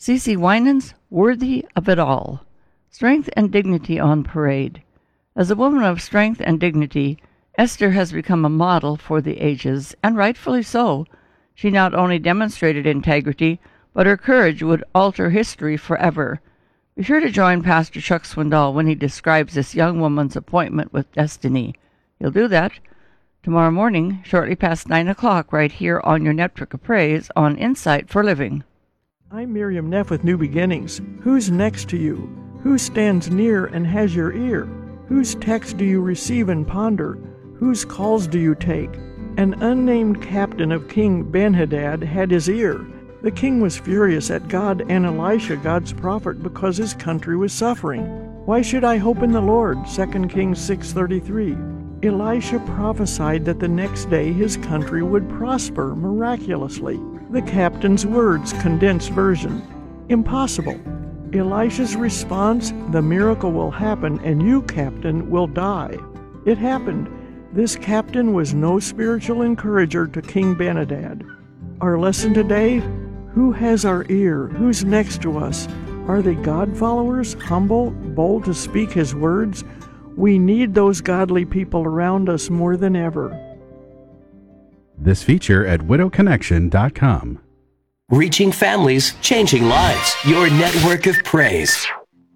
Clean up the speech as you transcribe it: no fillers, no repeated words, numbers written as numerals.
C.C. Winans, Worthy of It All. Strength and dignity on parade. As a woman of strength and dignity, Esther has become a model for the ages, and rightfully so. She not only demonstrated integrity, but her courage would alter history forever. Be sure to join Pastor Chuck Swindoll when he describes this young woman's appointment with destiny. He'll do that tomorrow morning, shortly past 9 o'clock, right here on your Network of Praise on Insight for Living. I'm Miriam Neff with New Beginnings. Who's next to you? Who stands near and has your ear? Whose text do you receive and ponder? Whose calls do you take? An unnamed captain of King Benhadad had his ear. The king was furious at God and Elisha, God's prophet, because his country was suffering. Why should I hope in the Lord? 2 Kings 6:33. Elisha prophesied that the next day his country would prosper miraculously. The captain's words, condensed version. Impossible. Elisha's response, the miracle will happen and you, captain, will die. It happened. This captain was no spiritual encourager to King Benhadad. Our lesson today, who has our ear? Who's next to us? Are they God followers, humble, bold to speak his words? We need those godly people around us more than ever. This feature at widowconnection.com. Reaching families, changing lives. Your network of praise.